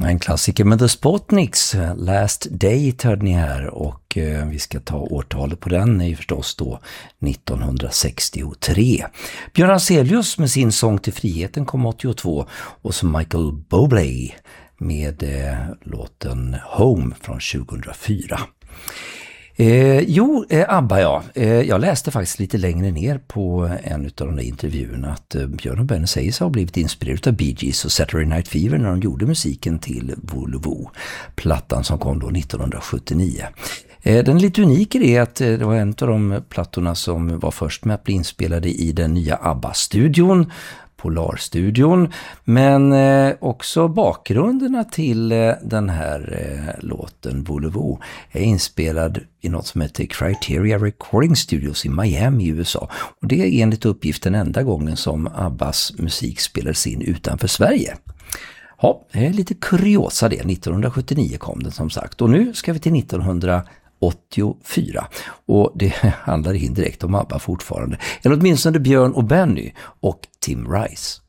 En klassiker med The Spotniks, Last Day hörde ni här, och vi ska ta årtalet på den är ju förstås då 1963. Björn Afzelius med sin sång till friheten kom 82, och så Michael Bublé med låten Home från 2004. ABBA, ja. Jag läste faktiskt lite längre ner på en av de där intervjuerna att Björn och Benny säger sig ha blivit inspirerad av Bee Gees och Saturday Night Fever när de gjorde musiken till Voulez-Vous, plattan som kom då 1979. Den är lite unik i det att det var en av de plattorna som var först med att bli inspelade i den nya ABBA-studion, Polarstudion, men också bakgrunderna till den här låten Voulez-Vous är inspelad i något som heter Criteria Recording Studios i Miami i USA, och det är enligt uppgift den enda gången som ABBAs musik spelades in utanför Sverige. Ja, det är lite kuriosa det. 1979 kom den som sagt, och nu ska vi till 1984, och det handlar indirekt om ABBA fortfarande, eller åtminstone Björn och Benny och Tim Rice.